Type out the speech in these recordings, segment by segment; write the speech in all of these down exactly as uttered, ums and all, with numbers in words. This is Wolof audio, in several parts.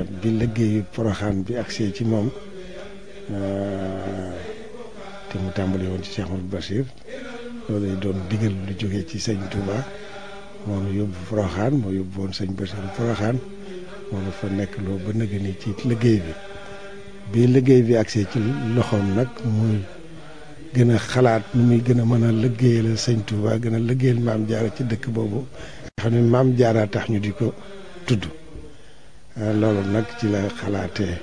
bi liggéeyu Porokhane bi agsee ci moom te mu tàmbali woon ci Cheikh Mouhamadou Bachir loolu lay doon digal lu jógee ci sëñ Touba moo nu yóbbu Porokhane moo yóbbu woon sëñ Bachir Porokhane moo nu fa nekk loo ba nëgë ni ci liggéey bi bi liggéey bi agsee ci loxoom nag muy gën a xalaat nu muy gën a mën a liggéeyal sëñ Touba gën a liggéeyal maam Jaara ci dëkk boobu nga xam ne maam Jaara tax ñu di ko tudd loolu nag ci la xalaatee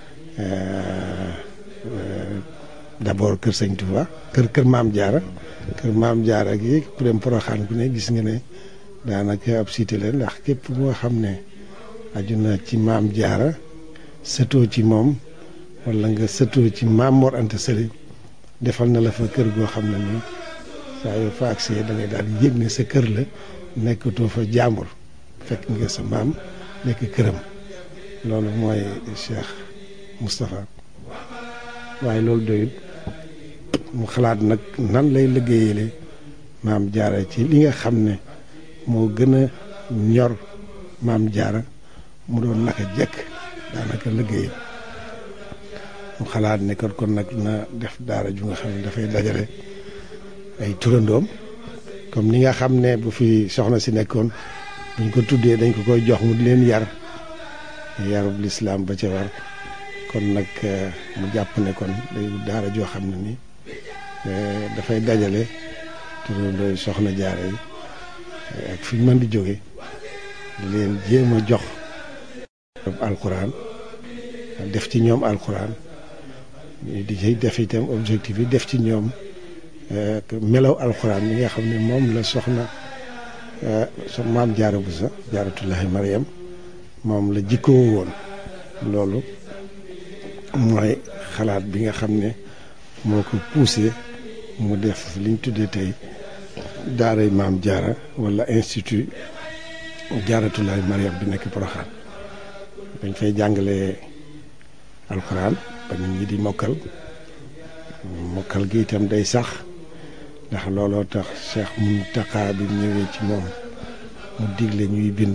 d'abord kër sëñ Touba kër kër maam Jaara kër maam Jaara gi ku dem Porokhane ku ne gis nga ne daanaka ab cité la ndax képp ku nga xam ne aju na ci maam Jaara sëtoo ci moom wala nga sëtoo ci maam Mor Anta Sali defal na la fa kër goo xam ne nii saa yoo fa agsee da ngay daal di yëg ne sa kër la nekkatoo fa jàmbur fekk nga sa maam nekk këram loolu mooy Cheikh Moustapha waaye loolu doyut mu xalaat nag nan lay liggéeyale maam Jaara ci li nga xam ne moo gën a ñor maam Jaara mu doon naka jekk daanaka liggéey mu xalaat ne kon kon nag na def daara ju nga xam ne dafay dajale ay turandoom comme ni nga xam ne bu fi soxna si nekkoon buñ ko tuddee dañ ko koy jox mu di leen yar yarub lislaam ba ca war kon nag mu jàpp ne kon day daara joo xam ne ni dafay dajale turandooy soxna Jaara yi ak fi mën di jóge di leen jéem a jox alxuraan def ci ñoom alxuraan di ci def itam objectif yi def ci ñoom melaw alxuraan yi nga xam ne moom la soxna so maam Jaara Buso Jaaratullaahi Mariam moom la jikkoo woon loolu mooy xalaat bi nga xam ne moo ko poussé mu def liñ tuddee tey daaray maam Jaara wala institut Jaaratullaahi Mariam bi nekk Porokhane dañ fay jàngale alxuraan ba nit ñi di mokkal mokkal gi itam day sax ndax looloo tax Cheikh Mountakha bi ñëwee ci moom mu digle ñuy bind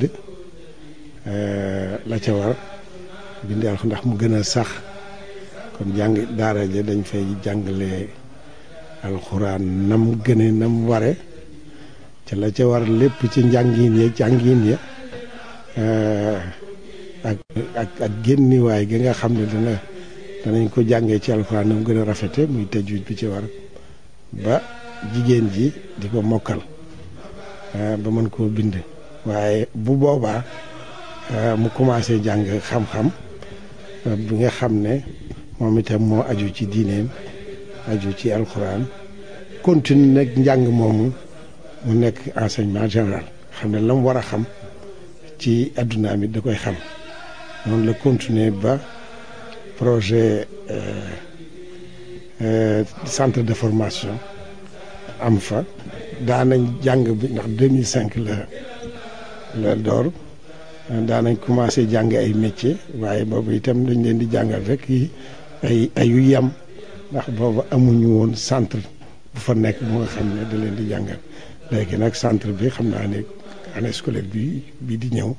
la ca war bind alxuraan ndax mu gën a sax kon jàng daara ja dañ fay jàngale alxuraan nam gëne nam ware ca la ca war lépp ci njàngin ya jàngin ya ak ak ak génniwaay gi nga xam ne dana danañ ko jàngee ci alxuraan nam gën a rafete muy tajwid bi ci war ba jigéen ji di ko mokkal ba mën koo bind waaye bu boobaa mu commencé jàng xam-xam bi nga xam ne moom itam moo aju ci diineem aju ci alxuraan continue nag njàng moomu mu nekk enseignement général xam ne la mu war a xam ci adduna mi da koy xam noonu la continuer ba projet centre de formation am fa daanañ jàng bi ndax deux mille cinq la la door daanañ commencé jàng ay métiers waaye boobu itam dañ leen di jàngal rek yi ay ayu yam ndax boobu amuñu woon centre bu fa nekk bu nga xam ne da leen di jàngal léegi nag centre bi xam naa ne année scolaire bi bii di ñëw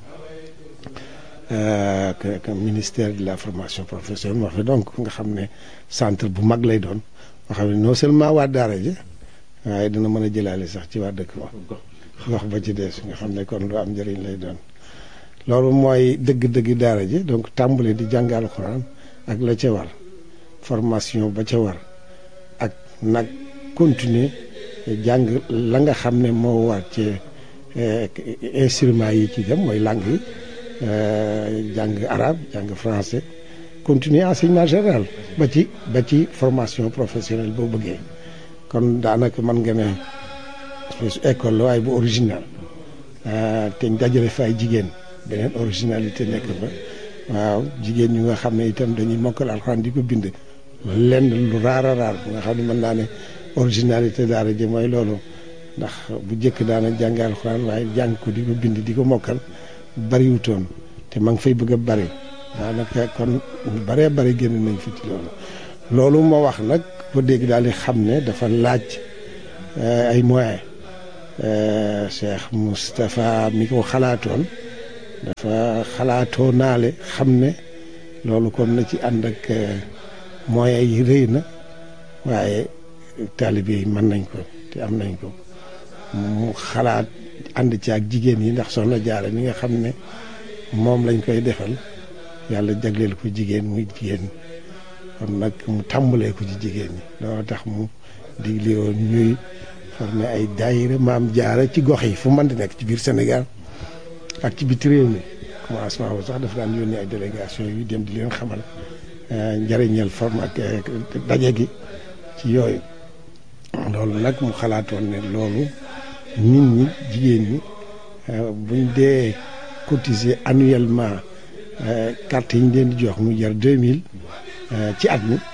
que ministère de la formation professionnelle moo fi donc nga xam ne centre bu mag lay doon nga xam ne non seulement waa daara ji waaye dina mën a jëlaale sax ci waa dëkk ba gox ba ci des nga xam ne kon lu am njëriñ lay doon loolu mooy dëgg-dëgg daara ji donc tàmbale di jàng alxuraan ak la ca war formation ba ca war ak nag continuer jàng la nga xam ne moo war ci instruments yi ci dem mooy langue yi jàng arabe jàng français continuer enseignement général ba ci ba ci formation professionnelle boo bëggee kon daanaka mën nga ne école la waaye bu original te dajale fa ay jigéen beneen originalité nekk fa waaw jigéen ñu nga xam ne itam dañuy mokkal alxuraan di ko bind lenn lu raar a raar bu nga xam ne mën naa ne originalité daara ji mooy loolu ndax bu njëkk daana jàng alxuraan waaye jàng ko di ko bind di ko mokkal bariwutoon te ma ngi fay bëgg a bari daanaka kon ñu baree bari génn nañ fi ci loolu loolu moo wax nag ko dégg daal di xam ne dafa laaj ay moyens Cheikh Moustapha mi ko xalaatoon dafa xalaatoo naale xam ne loolu kon na ci ànd ak moyens yi rëy na waaye taalibe yi mën nañ ko te am nañ ko mu xalaat ànd ci ak jigéen yi ndax Soxna Jaara mi nga xam ne moom lañ koy defal yàlla jagleel ko jigéen muy jigéen kon nag mu tàmbalee ko ci jigéen ñi loolu tax mu digle woon ñuy formé ay daayira Maam Jaara ci gox yi fu mën di nekk ci biir Sénégal ak ci biti réew mi commencement boobu sax dafa daan yónnee ay délégation yu dem di leen xamal njëriñal forme ak daje gi ci yooyu loolu nag mu xalaatoon ne loolu nit ñi jigéen ñi buñ dee cotiser annuellement carte yi ñu leen di jox mu jar deux mille ci at mi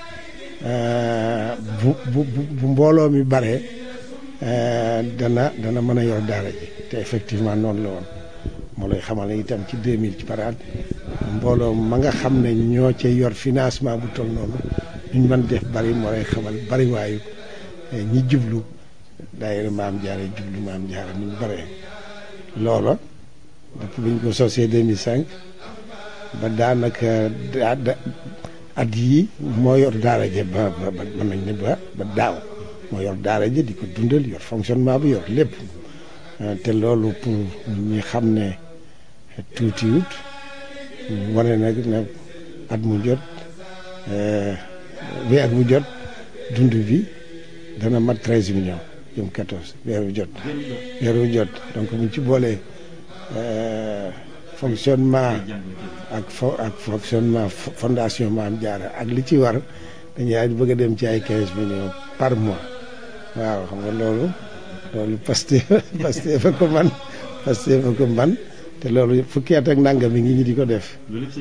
bu bu bu mbooloo mi bare dana dana mën a yor daara ji te effectivement noonu la woon moo lay xamal ne itam ci deux mille ci par at mbooloo ma nga xam ne ñoo ca yor financement bu toll noonu ñu mën def bari moo lay xamal bari waayu ñi jublu daayira Maam Jaara jublu Maam Jaara ni ñu baree loola depuis bi ñu ko sosee deux mille cinq ba daanaka at yii moo yor daara ja ba ba mën nañ ne ba ba daaw moo yor daara ja di ko dundal yor fonctionnement bi yor lépp te loolu pour ñi xam ne tuutiwut wane nag ne at mu jot weer bu jot dund bi dana mat treize millions jëm quatorze weer bu jot weer bu jot donc buñ ci boolee fonctionnement ak fo ak fonctionnement fondation Maam Jaara ak li ci war dañuy bëgg a dem ci ay quinze millions par mois waaw xam nga loolu loolu Pastef Pastef fa ko man Pastef fa ko man te loolu fukki at ak nangam mi ngi ñi di ko def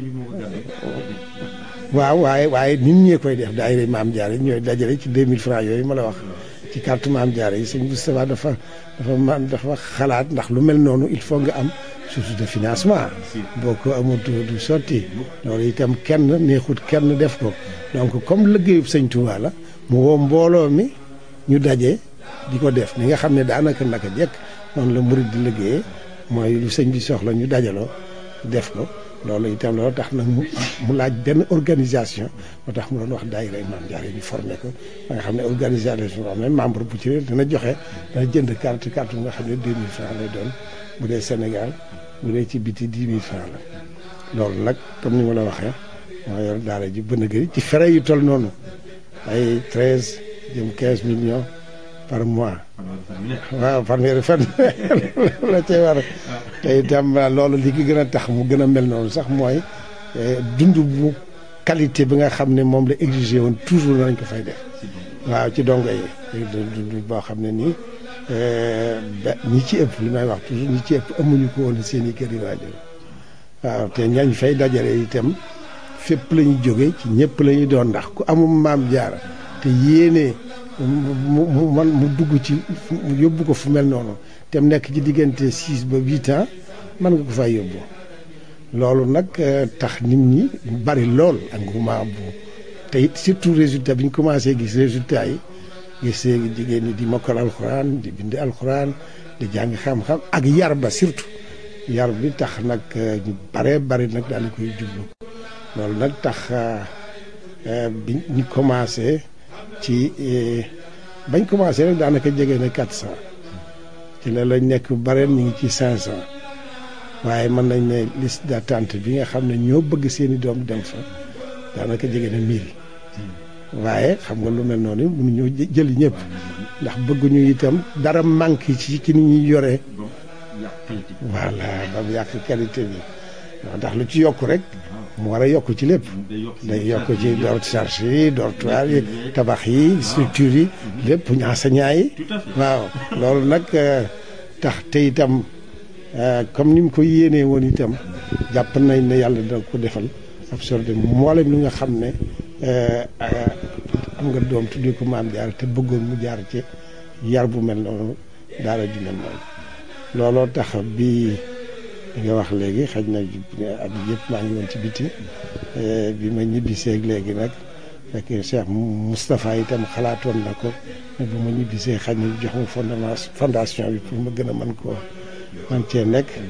waaw waaye waaye nit ñee koy def daayira Maam Jaara ñooy dajale ci deux mille francs yooyu ma la wax ci carte Maam Jaara yi sëñ Moustapha dafa dafa man dafa xalaat ndax lu mel noonu il faut nga am source de financement boo ko amul du sotti loolu itam kenn neexut kenn def ko donc comme liggéeyub sëñ Touba la mu woo mbooloo mi ñu daje di ko def ni nga xam ne daanaka naka jekk noonu la murid di liggéeyee mooy lu sëñ bi soxla ñu dajaloo def ko loolu itam loolu tax nag mu mu laaj benn organisation moo tax mu doon wax daayira Maam Jaara yi ñu formé ko ba nga xam ne organisation boo xam ne membre bu ci ne dana joxe dana jënd carte carte bu nga xam ne deux mille francs lay doon bu dee Sénégal bu dee ci biti dix mille francs la loolu nag comme ni ma la waxee moo yor daara ji bën a gëri ci frais yu toll noonu ay treize jëm quinze millions par mois waaw fanweeri fan la cay war te itam loolu li ki gën a tax mu gën a mel noonu sax mooy dund bu qualité bi nga xam ne moom la exigé woon toujours nañ ko fay def waaw ci dongo yi dund boo xam ne nii ñi ci ëpp li may wax toujours ñi ci ëpp amuñu ko woon seen i kër yi waajur waaw te ñañ fay dajale itam fépp la ñu jóge ci ñëpp la ñu doon ndax ku amul Maam Jaara te yéene mu mu man mu dugg ci mu yóbbu ko fu mel noonu te mu nekk ci diggante six ba huit ans mën nga ko fay yóbbu loolu nag tax nit ñi bari lool engouement bu te it surtout résultat bi ñu commencé gis résultat yi gis jigéen ñi di mokkal alxuraan di bind alxuraan di jàng xam-xam ak yar ba surtout yar bi tax nag ñu bare bari nag daal di koy jublu loolu nag tax bi ñu commencé ci bañ commencé rek daanaka jege na quatre cent ci la lañ nekk bare ñu ngi ci cinq cent waaye mën nañ ne liste d'attente bi nga xam ne ñoo bëgg seeni doom dem fa daanaka jege na mille waaye xam nga lu mel noonu mënuñoo jëli ñëpp ndax bëgguñu itam dara manqué ci ci ni ñuy yoree voilà ba mu yàq qualité bi ndax lu ci yokk rek mu war a yokk ci lépp day yokk ci door charge yi dortoir yi tabax yi structure yi lépp enseignants yi waaw loolu nag tax te itam comme ni mu ko yéenee woon itam jàpp nañ ne yàlla dina ko defal absorbé mboolem li nga xam ne am nga doom tuddee ko Maam Jaara te bëggoon mu jaar ci yar bu mel noonu daara ju mel noonu looloo tax bi li nga wax léegi xaj na at yëpp maa ngi woon ci biti bi ma ñibbisee léegi nag fekk Cheikh Moustapha itam xalaatoon na ko ne bu ma ñibbisee xaj na jox ma fondement fondation bi pour ma gën a mën koo man cee nekk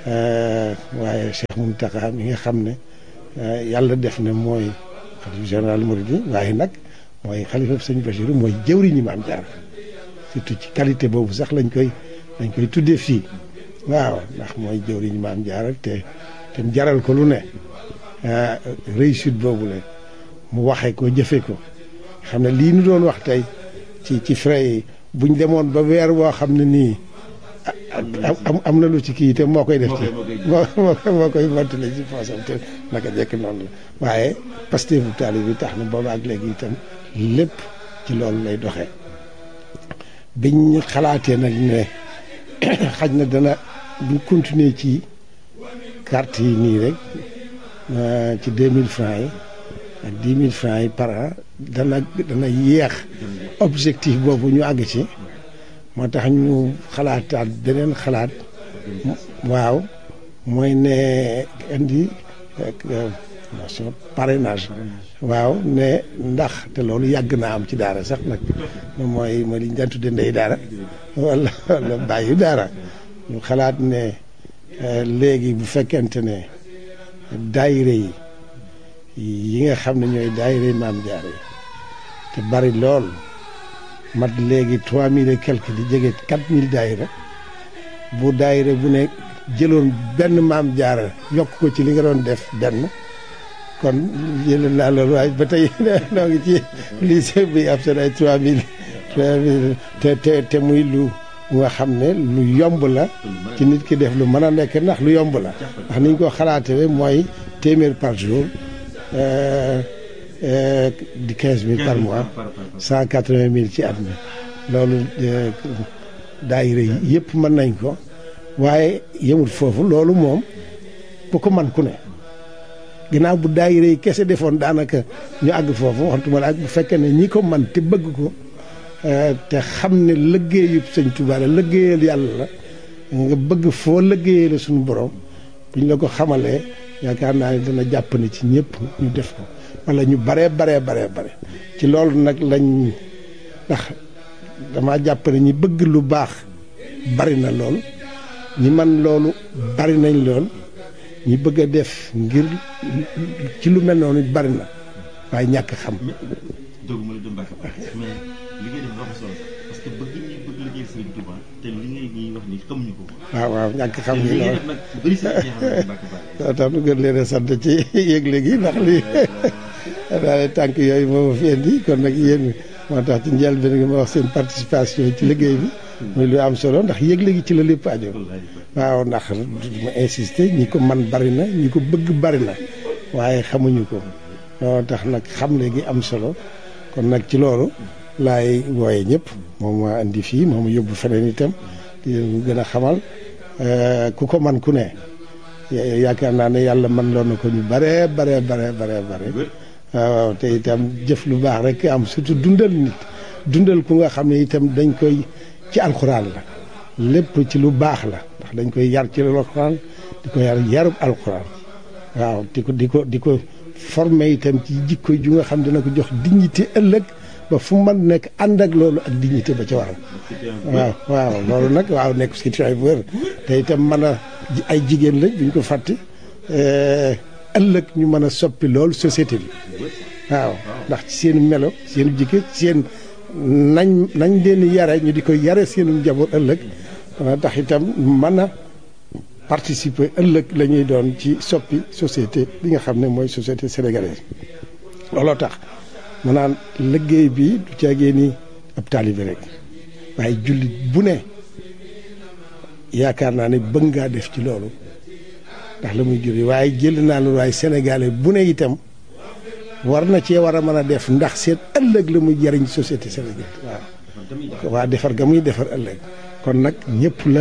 waaye Cheikh Mountakha mi nga xam ne yàlla def na mooy xalifa général Mouride waaye nag mooy xalifa sëñ Bachir mooy jëwriñu Maam Jaara surtout ci qualité boobu sax lañ koy lañ koy tuddee fii waaw ndax mooy jëwriñu Maam Jaara te te jaral ko lu ne réussite boobu la mu waxee ko jëfee ko xam ne lii nu doon wax tey ci ci frais yi buñ demoon ba weer woo xam ne nii am am na lu ci kii te moo koy def ci moo moo koy mottale ci poosam te naka jekk noonu la waaye Pastef bu taalibe bi tax na booba ak léegi itam lépp ci loolu lay doxee biñ xalaatee nag ne xaj na dana bu continuer ci carte yi nii rek ci deux mille francs yi ak dix mille francs yi par an dana dana yéex objectif boobu ñu àgg ci moo tax ñu xalaataat beneen xalaat waaw mooy ne indi nation parrainage waaw ne ndax te loolu yàgg naa am ci daara sax nag mooy mooy li ñu daan tudde ndey daara wala wala bàyyi daara ñu xalaat ne léegi bu fekkente ne daayire yi yi nga xam ne ñooy daayire Maam Jaara yi te bari lool mat léegi trois mille et quelque di jege quatre mille daayira bu daayira bu ne jëloon benn Maam Jaara yokk ko ci li nga doon def benn kon jël naa loolu waaye ba tey noo ngi ci lycée bi ab seen ay trois mille trois mille te te te muy lu nga xam ne lu yomb la ci nit ki def lu mën a nekk ndax lu yomb la ndax niñ ko xalaatee mooy téeméer par jour di quinze mille par mois cent quatre-vingt mille ci at mi loolu daayira yi yëpp mën nañ ko waaye yemul foofu loolu moom ku ko man ku ne ginnaaw bu daayira yi kese defoon daanaka ñu àgg foofu waxtuma la ak bu fekkee ne ñi ko man te bëgg ko te xam ne liggéeyu sëñ Tuubaa la liggéeyal yàlla la nga bëgg foo liggéeyee la suñu borom buñ la ko xamalee yaakaar naa ne dana jàpp ne ci ñëpp ñu def ko wala ñu baree baree baree bare ci loolu nag lañ ndax dama jàpp ne ñi bëgg lu baax bari na lool ñi man loolu bari nañ lool ñi bëgg a def ngir ci lu mel noonu bari na waaye ñàkk xam. dëgg ma la doon bàq mais li ngay def dafa solo parce que bëgg ñi bëgg liggéey Sëriñ Touba te li ngay ñuy wax ni xamuñu ko. waaw waaw ñàkk xam gi loolu nag bëri sa soo tax nu gën leen a sant ci yëgle gi ndax lii daal tànk yooyu moo ma fi indi kon nag yéen moo tax ci njëlbéen nga ma wax seen participation ci liggéey bi. muy lu am solo ndax yëgle gi ci la lépp aju. waaw ndax ma insister ñi ko man bari na ñi ko bëgg bari na waaye xamuñu ko moo tax nag xam léegi am solo kon nag ci loolu laay wooye ñëpp moom maa indi fii moom yóbbu feneen itam di leen gën a xamal ku ko man ku ne yaakaar naa ne yàlla man loon na ko ñu bare bare bare bare bare waaw te itam jëf lu baax rek am surtout dundal nit dundal ku nga xam ne itam dañ koy ci alxuraan la lépp ci lu baax la ndax dañ koy yar ci alxuraan di ko yar yarub alxuraan waaw di ko di ko di ko formé itam ci jikko ju nga xam dina ko jox dignité ëllëg ba fu man nekk ànd ak loolu ak dignité ba ca waral waaw waaw loolu nag waaw nekk citoyen bu wér te itam mën a ay jigéen lañ buñ ko fàtte ëllëg ñu mën a soppi loolu société bi waaw ndax ci seen melo seen jikko seen nañ nañ leen yare ñu di ko yare seenu njaboot ëllëg dana tax itam mën a participer ëllëg la ñuy doon ci soppi société bi nga xam ne mooy société sénégalaise looloo tax mu naan liggéey bi du caagee ni ab taalibe rek waaye jullit bu ne yaakaar naa ne bëgg ngaa def ci loolu ndax la muy juri waaye jël naa loolu waaye sénégalais bu ne itam war na cee war a mën a def ndax seen ëllëg la muy jariñ société sénégalaise waaw waa defar ga muy defar ëllëg kon nag ñëpp la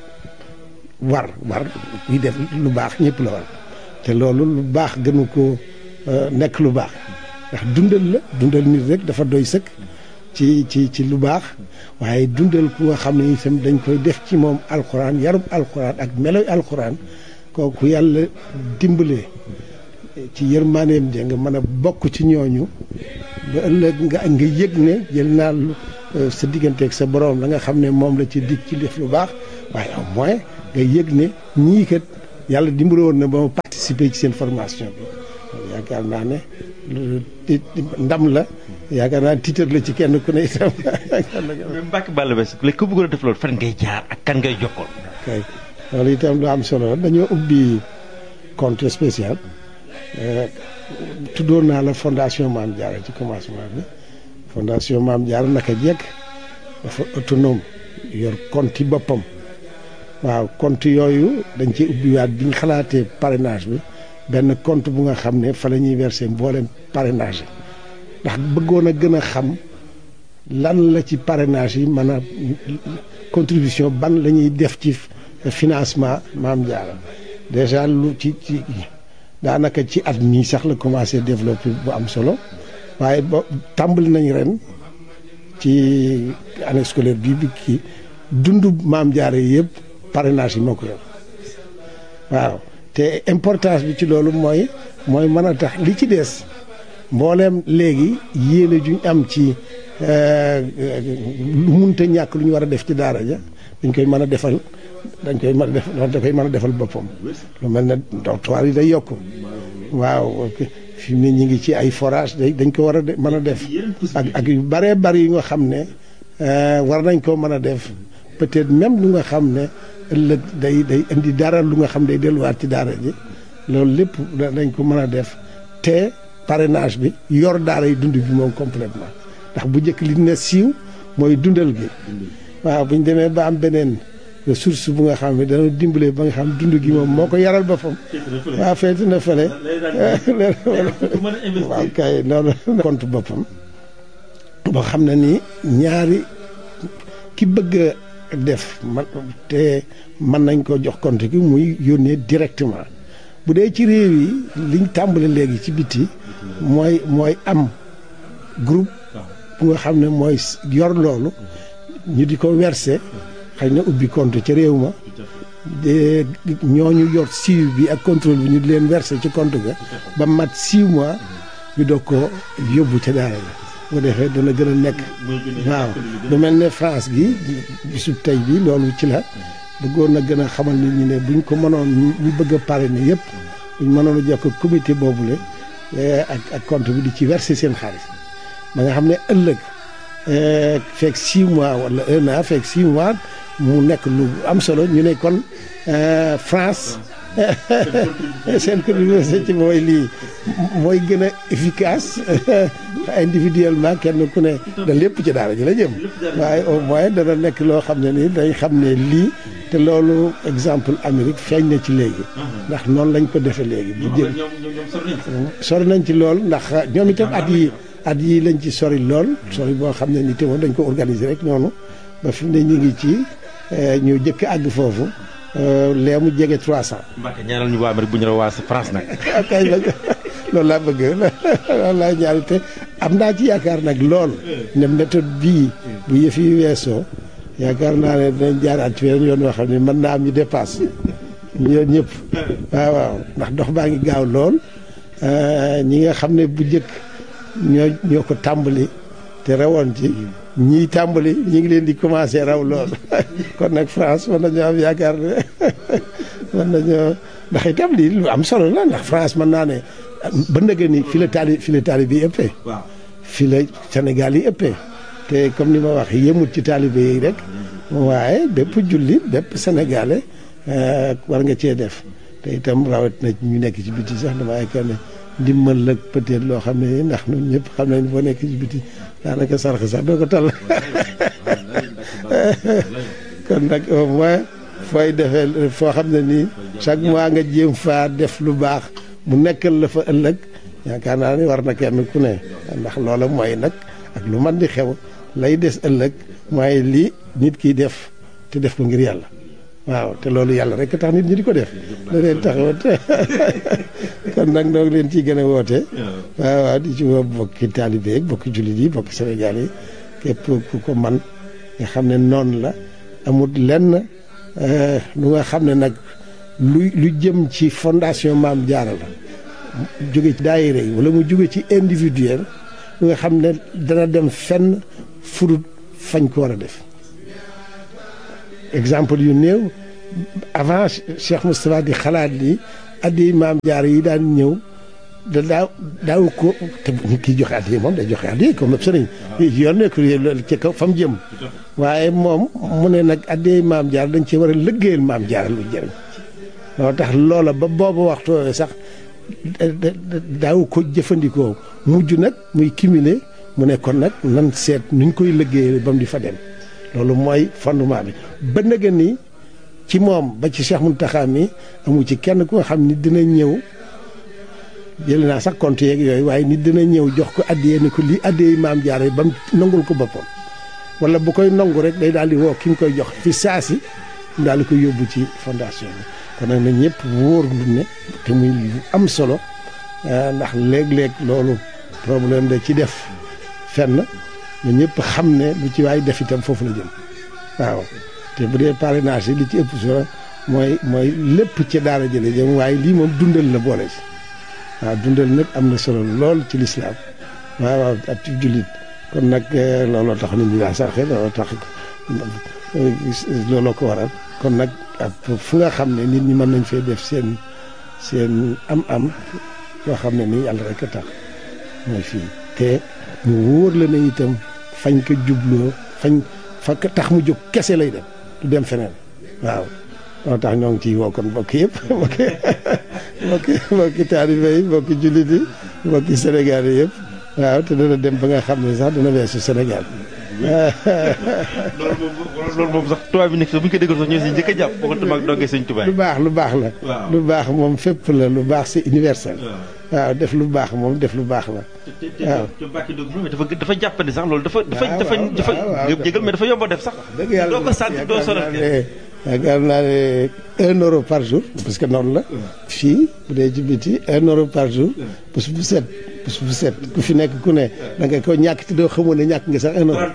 war war kuy def lu baax ñëpp la war te loolu lu baax gënu ko nekk lu baax ndax dundal la dundal nit rek dafa doy sëkk ci ci ci lu baax waaye dundal ku nga xam ne itam dañ koy def ci moom alxuraan yarub alxuraan ak meloy alxuraan kooku yàlla dimbalee ci yërmaaneem ja nga mën a bokk ci ñooñu ba ëllëg nga nga yëg ne jël naa sa digganteeg sa borom la nga xam ne moom la ci dig ci def lu baax waaye au moins nga yëg ne ñii kat yàlla dimbali woon na ba ma participer ci seen formation bi yaakaar naa ne ndam la yaakaar naa titre la ci kenn ku ne itam. mais Mbacke Balla Basse léegi ku bëggoon a def loolu fan ngay jaar ak kan ngay jokkoon. kay loolu itam lu am solo dañoo ubbi compte spécial tuddoon naa la fondation Mame Diarra ci commencement bi fondation Mame Diarra naka jekk dafa autonome yor compte yi boppam waaw compte yooyu dañ ci ubbiwaat bi ñu xalaatee parrainage bi benn compte bu nga xam ne fa la ñuy verser mboolem parrainage yi ndax bëggoon a gën a xam lan la ci parrainage yi mën a contribution ban la ñuy def ci financement Mame Diarra déjà lu ci ci daanaka ci at mii sax la commencé développer bu am solo waaye ba tàmbali nañ ren ci année scolaire bii bi kii dundu Mame Diarra yi yëpp parrainage yi moo ko yor waaw te importance bi ci loolu mooy mooy mën a tax li ci des mbooleem léegi yéene juñ am ci lu munta ñàkk lu ñu war a def ci daara ja dañ koy mën a defal dañ koy mën a def da koy mën a defal boppam lu mel ne dortoir yi day yokk waaw fi mu ne ñu ngi ci ay forage day dañ ko war a mën a def ak ak yu bëree bëri yi nga xam ne war nañ koo mën a def peut-être même lu nga xam ne ëllëg day day indi dara lu nga xam day delluwaat ci daara ji loolu lépp dañ ko mën a def te parrainage bi yor daara yi dund bi moom complètement ndax bu njëkk li ne siiw mooy dundal gi waaw bu ñu demee ba am beneen ressource bu nga xam ne dana dimbale ba nga xam dund gi moom moo ko yaral boppam waaw feeti na fële waaw kay loolu compte boppam boo xam ne nii ñaari ki bëgg a def man te mën nañ ko jox compte gi muy yónnee directement bu dee ci réew yi liñ tàmbale léegi ci biti mooy mooy am groupe bu nga xam ne mooy yor loolu ñu di ko verser xëy na ubbi compte ca réew ma de ñooñu yor suivi bi ak contrôle bi ñu di leen verser ci compte ga ba mat six mois ñu doog ko yóbbu ca daara la bu defee dana gën a nekk waaw lu mel ne France gi bisub tey bi loolu ci la bëggoon na gën a xamal nit ñi ne buñ ko mënoon ñu bëgg a parrainer yëpp buñ mënoon a jokk comité boobule ak ak compte bi di ci verser seen xaalis ba nga xam ne ëllëg fekk six mois wala un an fekk six mois mu nekk lu am solo ñu ne kon France seen contribution ci mooy lii mooy gën a efficace individuellement kenn ku ne da lépp ci daara ji la jëm waaye au moins dana nekk loo xam ne ni dañ xam ne lii te loolu exemple Amérique feeñ na ci léegi ndax noonu lañ ko defee léegi bu jël sori nañ ci lool ndax ñoom itam at yi at yi lañ ci sori lool sori boo xam ne ni te moom dañ ko organiser rek noonu ba fi mu ne ñu ngi ci ñu jëkk àgg foofu lee mu jege trois cent. Mbacke ñaanal ñu waa Amérique bu ñu la waa France nag. kay loolu laa bëgg loolu laa ñaari te am naa ci yaakaar nag lool ne méthode bii bu yëf yi weesoo yaakaar naa ne dinañ jaaraat ci weneen yoon yoo xam ne mën naa am ñu dépasse ñoom ñëpp waaw waaw ndax dox baa ngi gaaw lool ñi nga xam ne bu njëkk ñoo ñoo ko tàmbali te rawoon ci ñii tàmbali ñu ngi leen di commencé raw lool kon nag France mën nañoo am yaakaar ne mën nañoo ndax itam lii lu am solo la ndax France mën naa ne ba ndëgë ni fi la taali fi la taalibe yi ëppee fi la Sénégal yi ëppee te comme ni ma wax yëmut ci taalibe yi rek waaye bépp jullit bépp sénégalais war nga cee def te itam rawat na ñu nekk ci biti sax dama yaakaar ne ndimbal la peut-être loo xam ne ndax ñun ñëpp xam nañ boo nekk ci biti daanaka sarx sax doo ko tal kon nag au moins fooy defee foo xam ne nii chaque mois nga jéem faa def lu baax mu nekkal la fa ëllëg yaakaar naa ni war na kenn ku ne ndax loola mooy nag ak lu man di xew lay des ëllëg mooy lii nit kiy def te def ko ngir yàlla waaw te loolu yàlla rek tax nit ñi di ko def da leen taxawat kon nag noo ngi leen ciy gën a woote waaw waaw di ci woo bokki taalibe yi bokki jullit yi bokki Sénégal yi képp ku ko man nga xam ne noonu la amul lenn lu nga xam ne nag lu lu jëm ci fondation Mame Diarra la jóge ci daayira yi wala mu jóge ci individuel lu nga xam ne dana dem fenn furut fañ ko war a def exemple yu néew avant Cheikh Moustapha di xalaat ni addi maam jaar yi daan ñëw da daaw daaw ko te kii joxe addi moom day joxe addi comme sëriñ yoon nekk ci kaw fa mu jëm waaye moom mu ne nag addi maam jaar dañ ci war a liggéeyal maam jaar lu jëriñ loo tax loola ba boobu waxtu sax daaw ko jëfandikoo mujj nag muy cumuler mu ne kon nag nan seet nuñ koy liggéeyal ba mu di fa dem loolu mooy fondement bi ba nga ni ci moom ba ci Cheikh Mountakha mi amu ci kenn ku nga xam ni dina ñëw jël naa sax compte yeeg yooyu waaye nit dina ñëw jox ko addiyee ni ko lii addiyee maam jaara ba mu nangul ko boppam wala bu koy nangu rek day daal di woo ki nga koy jox fi saasi mu daal di koy yóbbu ci fondation bi kon nag na ñëpp wóor lu ne te muy lu am solo ndax léeg-léeg loolu problème da ci def fenn na ñëpp xam ne lu ci waay def itam foofu la jëm waaw te bu dee parrainage yi li ci ëpp solo mooy mooy lépp ci daara jële jëm waaye lii moom dundal la boole ci waaw dundal nag am na solo lool ci lislaam waaw waaw ak ci jullit kon nag looloo tax nit ñi daa saxe looloo tax looloo ko waral kon nag fu nga xam ne nit ñi mën nañ fee def seen seen am-am yoo xam ne nii yàlla rek a tax mooy fii te mu wóor la ne itam fañ ko jubloo fañ fa tax mu jóg kese lay dem du dem feneen waaw moo tax ñoo ngi ciy woo kon mbokk yëpp mbokki mbokki mbokki taalibe yi mbokki jullit yi mbokki Sénégal yi yëpp waaw te dana dem ba nga xam ne sax dana weesu Sénégal loolu moom loolu moom sax tubaab bi nekk bu ñu ko déggoon sax ñoo si njëkk a jàpp bokkul tamit ak dongee sëñ Tuubaa lu baax lu baax la lu baax moom fépp la lu baax c'est universel waaw def lu baax moom def lu baax la waaw te Mbacke Ndiob moom dafa dafa jàppandi sax loolu dafa dafa dafa dafa jégal mais dafa yomb a def sax dëgg yàlla doo ko sant doo sonal yaakaar naa ne un euro par jour parce que noonu la fii bu dee ci biti un euro par jour bés bu set bés bu set ku fi nekk ku ne da nga ko ñàkk te doo xamoon ne ñàkk nga sax un euro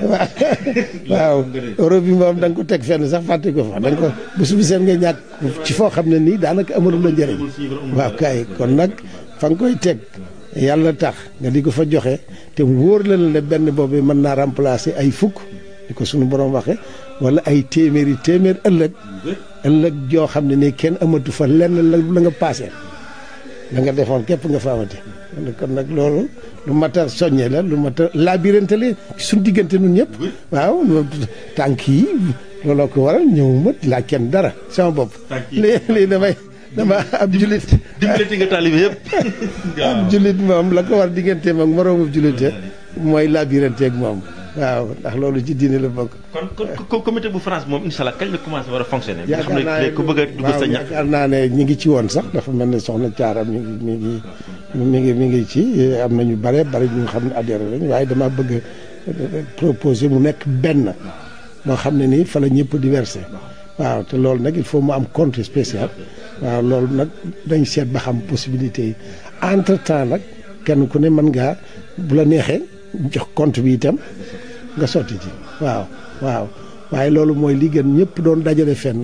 waaw euro bi moom da nga ko teg fenn sax fàtte ko fa da nga ko bés bu set nga ñàkk ci foo xam ne nii daanaka amalul la njëriñ waaw kay kon nag fa nga koy teg yàlla tax nga di ko fa joxe te wóor la ne benn boobu mën naa remplacer ay fukk di ko suñu borom waxe wala ay téeméeri téeméer ëllëg ëllëg joo xam ne nii kenn amatu fa lenn la la nga paasee la nga defoon képp nga fa amati kon nag loolu lu mat a soññe la lu mat a labirante la suñu diggante nun ñëpp waaw tànk yi looloo ko waral ñëwuma laa kenn dara sama bopp lii lii damay dama ab julit dimbalati nga taalibe yëpp ab julit moom la ko war digganteem ak moroomu julite mooy labirante ak moom waaw ndax loolu ci diine la bokk. kon kon comité bu France moom incha allah kañ la commencé war a fonctionner. yaakaar naa ne ku bëgg a dugg sa ñax yaakaar naa ne ñi ngi ci woon sax dafa mel ne soxna Thiara mi ngi mi ngi mi ngi mi ngi ci am na ñu bare bare ñu xam ne adhéré lañ waaye dama bëgg a proposer mu nekk benn moo xam ne nii fa la ñëpp di versé waaw te loolu nag il faut mu am compte spécial waaw loolu nag dañ seet ba xam possibilité yi entre temps nag kenn ku ne mën ngaa bu la neexee jox compte bi itam. nga sotti ci waaw waaw waaye loolu mooy li gën ñëpp doon dajale fenn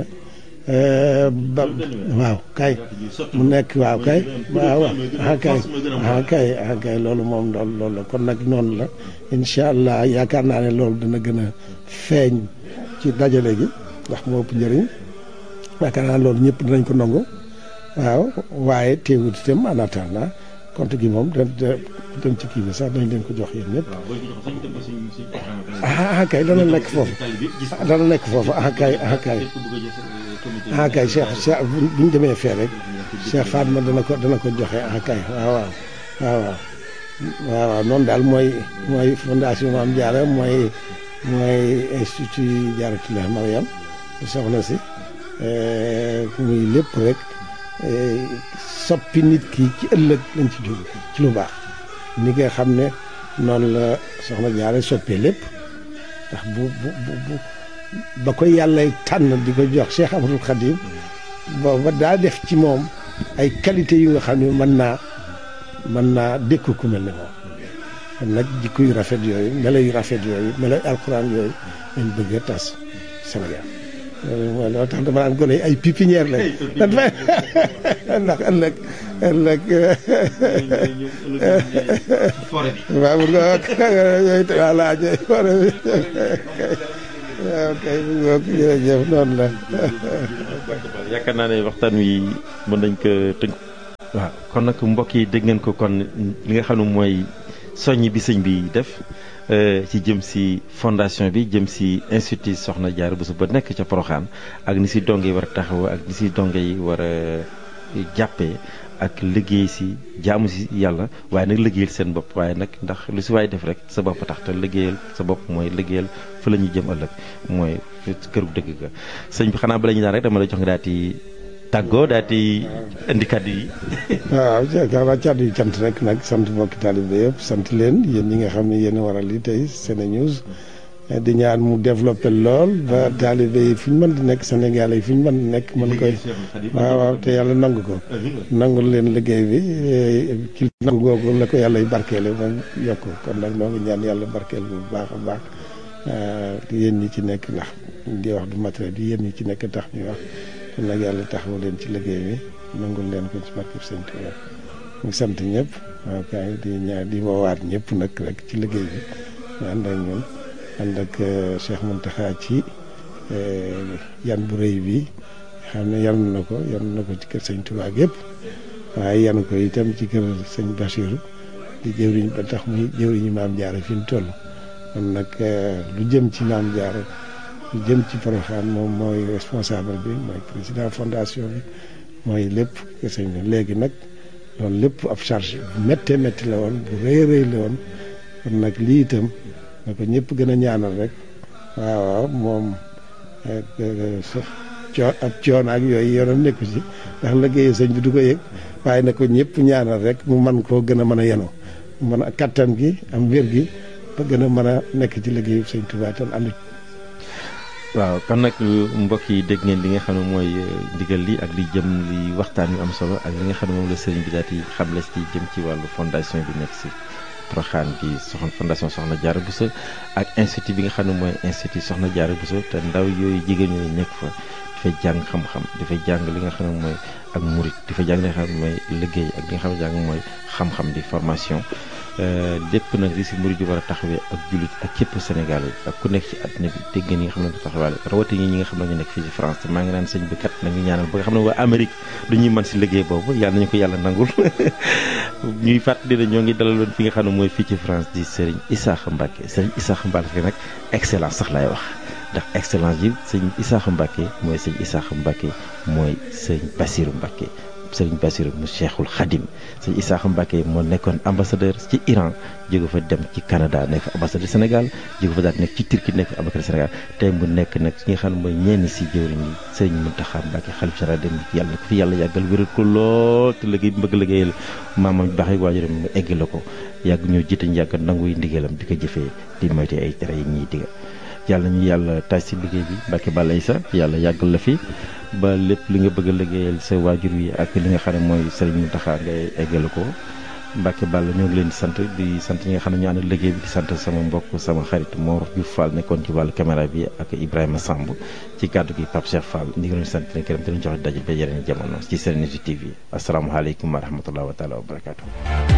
ba waaw kay mu nekk waaw kay waaw ah kay ah kay ah kay loolu moom loolu loolu la kon nag noonu la incha allah yaakaar naa ne loolu dana gën a feeñ ci dajale gi ndax moo ëpp njëriñ yaakaar naa loolu ñëpp dinañ ko nangu waaw waaye teewut itam en attendant compte gi moom da dem ci kii bi sax dañ leen ko jox yéen ñëpp ah kay dana nekk foofu dana nekk foofu ah kay ah kay ah kay Cheikh Cheikh bu ñu demee fee rek Cheikh Fatma dana ko dana ko joxe ah kay waaw waaw waaw waaw waaw noonu daal mooy mooy fondation Mame Diarra mooy mooy institut Diarratoulah Mariam soxna si muy lépp rek soppi nit ki ci ëllëg lañ ci jóg ci lu baax ni nga xam ne noonu la soxna Diarra soppee lépp ndax bu bu bu ba ko yàlla tànn di ko jox Cheikh Ahmadou Khadim booba daa def ci moom ay qualité yu nga xam ne mën naa mën naa dékku ku mel ne moom kon nag jikko yu rafet yooyu melo yu rafet yooyu melo alxuraan yooyu lañ bëgg a tas Sénégal mooy loo tax dama naan gone yi ay pépinière lañ ndax ëllëg ëllëg waaw mun nga yooyu waa laaj forêt bi ok jërëjëf noonu la. yaakaar naa ne waxtaan wi mën nañ ko tënk. waaw kon nag mbokk yi dégg ngeen ko kon li nga xam ne mooy soññ bi sëñ bi def ci jëm si fondation bi jëm si institut Soxna Diarra Bousso ba nekk ca Porokhane ak ni si donge yi war a taxaw ak ni si donge yi war a jàppee ak liggéey si jaamu si yàlla waaye nag liggéeyal seen bopp waaye nag ndax lu si waay def rek sa bopp tax te liggéeyal sa bopp mooy liggéeyal fa la ñuy jëm ëllëg mooy këru dëgg ga sëñ bi xanaa bala ñu daan rek dama la jox nga daal di tàggoo daal di indi kàddu yi. waaw waaw kàddu yi cant rek nag sant mbokki taalibe yëpp sant leen yéen ñi nga xam ne yéen a waral li tey SeneNews di ñaan mu développé lool ba taalibe yi fi ñu mën di nekk Sénégal yi fi ñu mën di nekk mën koy waaw waaw te yàlla nangu ko nangul leen liggéey bi ci nangu googu la ko yàlla barkeele moom yokk kon nag noo ngi ñaan yàlla barkeel bu baax a baax yéen ñi ci nekk ndax di wax du matériel bi yéen ñi ci nekk tax ñuy wax kon nag yàlla taxawu leen ci liggéey bi nangul leen ko ci barkeb Sëñ Tuubaa ñu sant ñëpp waaw kay di ñaan di woowaat ñëpp nag rek ci liggéey bi ñu ànd ak ñun ànd ak Cheikh Mountakha ci yan bu rëy bi xam ne yan na ko yan na ko ci kër Sëñ Tuubaa yëpp waaye yan ko itam ci kër Sëñ Bassirou di jëwriñ ba tax muy jëwriñu Maam Diarra fi mu toll kon nag lu jëm ci Maam Diarra lu jëm ci Porokhane moom mooy responsable bi mooy président fondation bi mooy lépp kër sëñ bi léegi nag loolu lépp ab charge bu méttee métti la woon bu rëy rëy la woon kon nag lii itam na ko ñëpp gën a ñaanal rek waaw waaw moom coo ab coono ak yooyu yoonam nekku ci ndax liggéeyu sëñ bi du ko yëg waaye na ko ñëpp ñaanal rek mu man koo gën a mën a yenoo mën a kattan gi am wér gi ba gën a mën a nekk ci liggéeyu sëñ Tuubaa tam ànd. waaw kon nag mbokk yi dégg ngeen li nga xam ne mooy ndigal li ak li jëm li waxtaan yu am solo ak li nga xam ne moom la sëriñ bi daal di xamle ci jëm ci wàllu fondation bi nekk si Porokhane bi soxna fondation Soxna Diarra Bousso ak institut bi nga xam ne mooy institut Soxna Diarra Bousso te ndaw yooyu jigéen ñooyu nekk fa dafay jàng xam-xam dafay jàng li nga xam ne mooy ak murit dafay jàng li nga xam ne mooy liggéey ak li nga xam ne jàng mooy xam-xam di formation lépp nag li si murit yi war a taxawee ak jullit ak képp Sénégal yi ak ku nekk ci àddina bi dégg ngeen ñi nga xam ne ko taxawaale rawatina ñi nga xam ne ñu nekk fii ci France te maa ngi naan sëñ bi kat nañu ñaanal ba nga xam ne waa Amérique du ñuy mën si liggéey boobu yàlla nañu ko yàlla nangul ñuy fàttali ne ñoo ngi dalaloon fi nga xam ne mooy fii ci France di Serigne Issakha Mbacké Serigne Issakha Mbacké nag excellence sax laay wax ndax excellence yi sëñ Issakha Mbacké mooy sëñ Issakha Mbacké mooy sëñ Bassirou Mbacké Sëriñ Bassirou mu Cheikhul Khadim sëñ Issakha Mbacké moo nekkoon ambassadeur ci Iran jóge fa dem ci Canada nekk ambassadeur Sénégal jóge fa daal nekk ci Turquie nekk ambassadeur Sénégal tey mu nekk nag ki nga xam ne mooy ñenn si jëwriñ yi Sëriñ Mountakha Mbacké xalif général dem yàlla na ko fi yàlla yàggal wéral ko lool te liggéey bi bëgg liggéeyal maamam baax yi waajuram mu egg la ko yàgg ñoo jiite ñu yàgg nanguy ndigalam di ko jëfee di moyte ay tere yi ñuy diga yàlla ñu yàlla taaj si liggéey bi Mbacké Balla Issa yàlla yàggal la fi ba lépp li nga bëgg a liggéeyal sa waajur wi ak li nga xam ne mooy Serigne Mountakha ngay eggale ko Mbacké Balla ñoo ngi leen di sant di sant ñi nga xam ne ñu ànd liggéey bi di sant sama mbokk sama xarit Mor Diouf Fall nekkoon ci wàllu caméra bi ak Ibrahima Samb ci kàddu gi Pape Cheikh Fall ñu ngi leen di sant leen gërëm te ñu joxe daje ba yeneen jamono ci SeneNews T V asalaamaaleykum wa rahmatulah wa taala wa barakaatu.